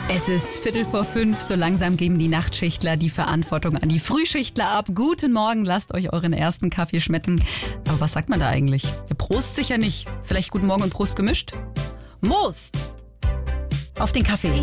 Es ist 4:45, so langsam geben die Nachtschichtler die Verantwortung an die Frühschichtler ab. Guten Morgen, lasst euch euren ersten Kaffee schmecken. Aber was sagt man da eigentlich? Der Prost sicher nicht. Vielleicht guten Morgen und Prost gemischt? Most! Auf den Kaffee.